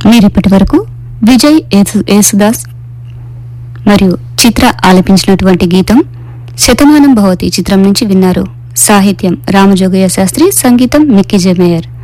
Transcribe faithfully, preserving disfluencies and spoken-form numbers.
మీరిప్పటి వరకు విజయ్ యేసు- యేసుదాస్ మరియు చిత్ర ఆలపించినటువంటి గీతం శతమానం భవతి చిత్రం నుంచి విన్నారు. సాహిత్యం రామజోగయ్య శాస్త్రి, సంగీతం మిక్కీ జే మేయర్.